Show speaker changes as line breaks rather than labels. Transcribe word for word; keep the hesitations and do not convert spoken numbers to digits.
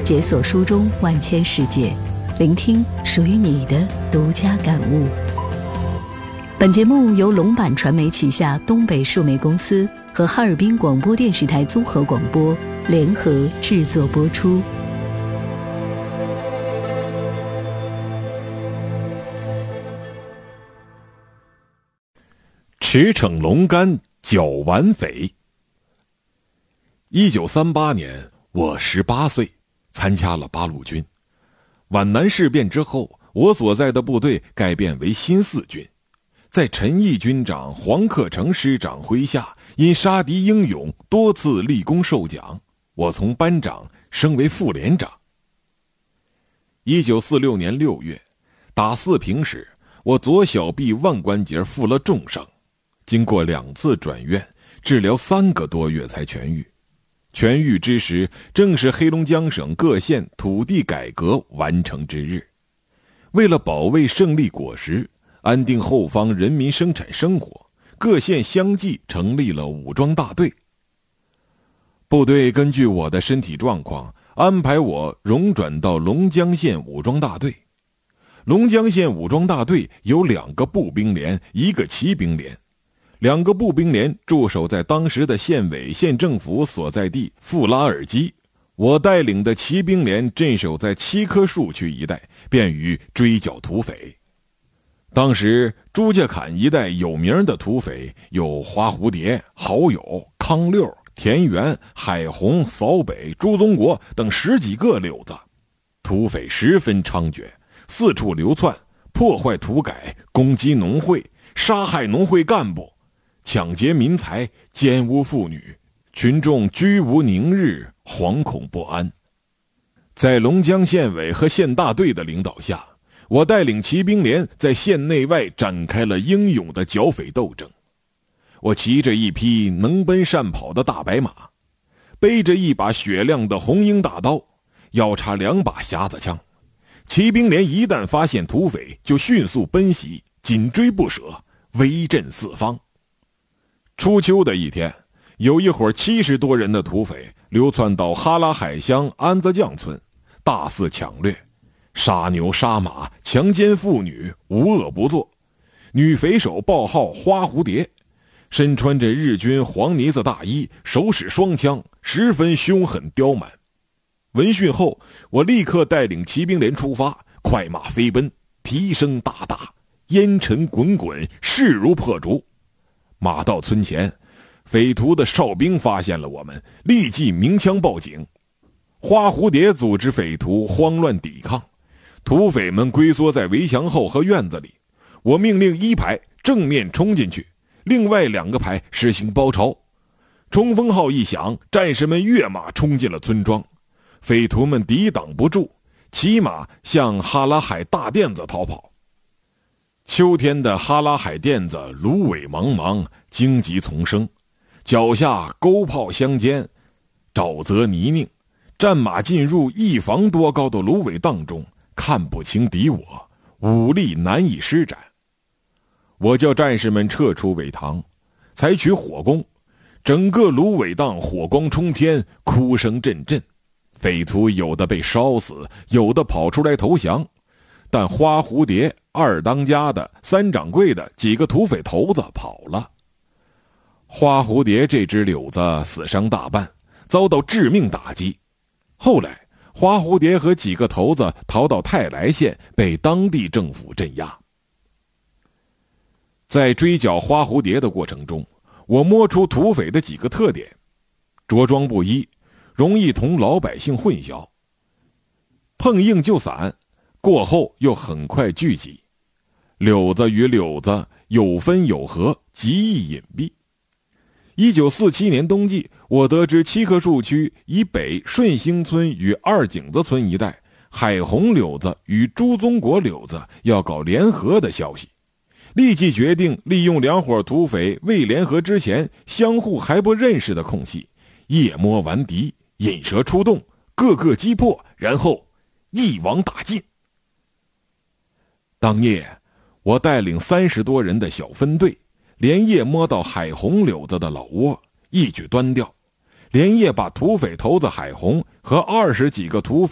解锁书中万千世界，聆听属于你的独家感悟。本节目由龙版传媒旗下东北数媒公司和哈尔滨广播电视台综合广播联合制作播出。
驰骋龙肝剿顽匪。一九三八年，我十八岁，参加了八路军。皖南事变之后，我所在的部队改编为新四军，在陈毅军长、黄克诚师长麾下，因杀敌英勇，多次立功受奖，我从班长升为副连长。一九四六年六月，打四平时，我左小臂腕关节负了重伤，经过两次转院，治疗三个多月才痊愈。痊愈之时，正是黑龙江省各县土地改革完成之日。为了保卫胜利果实，安定后方人民生产生活，各县相继成立了武装大队。部队根据我的身体状况，安排我荣转到龙江县武装大队。龙江县武装大队有两个步兵连，一个骑兵连。两个步兵连驻守在当时的县委县政府所在地富拉尔基，我带领的骑兵连镇守在七棵树区一带，便于追剿土匪。当时朱家坎一带有名的土匪有花蝴蝶、好友、康六、田园、海红、扫北、朱宗国等十几个溜子，土匪十分猖獗，四处流窜，破坏土改，攻击农会，杀害农会干部，抢劫民财，奸污妇女，群众居无宁日，惶恐不安。在龙江县委和县大队的领导下，我带领骑兵连在县内外展开了英勇的剿匪斗争。我骑着一匹能奔善跑的大白马，背着一把雪亮的红缨大刀，腰插两把匣子枪。骑兵连一旦发现土匪，就迅速奔袭，紧追不舍，威震四方。初秋的一天，有一伙七十多人的土匪流窜到哈拉海乡安子将村，大肆抢掠，杀牛杀马，强奸妇女，无恶不作。女匪首报号花蝴蝶，身穿着日军黄呢子大衣，手使双枪，十分凶狠刁蛮。闻讯后，我立刻带领骑兵连出发，快马飞奔，蹄声大大，烟尘滚滚，势如破竹。马到村前，匪徒的哨兵发现了我们，立即鸣枪报警。花蝴蝶组织匪徒慌乱抵抗，土匪们龟缩在围墙后和院子里。我命令一排正面冲进去，另外两个排实行包抄。冲锋号一响，战士们跃马冲进了村庄，匪徒们抵挡不住，骑马向哈拉海大甸子逃跑。秋天的哈拉海甸子芦苇茫茫，荆棘丛生，脚下沟泡相间，沼泽泥泞，战马进入一房多高的芦苇荡中，看不清敌我，武力难以施展。我叫战士们撤出苇塘，采取火攻，整个芦苇荡火光冲天，哭声阵阵，匪徒有的被烧死，有的跑出来投降，但花蝴蝶、二当家的、三掌柜的几个土匪头子跑了。花蝴蝶这只柳子死伤大半，遭到致命打击。后来花蝴蝶和几个头子逃到泰来县，被当地政府镇压。在追剿花蝴蝶的过程中，我摸出土匪的几个特点：着装不一，容易同老百姓混淆，碰硬就散，过后又很快聚集，柳子与柳子有分有合，极易隐蔽。一九四七年冬季，我得知七棵树区以北顺兴村与二井子村一带海红柳子与朱宗国柳子要搞联合的消息，立即决定利用两伙土匪未联合之前相互还不认识的空隙，夜摸顽敌，引蛇出洞，各个击破，然后一网打尽。当夜，我带领三十多人的小分队，连夜摸到海红柳子的老窝，一举端掉，连夜把土匪头子海红和二十几个土匪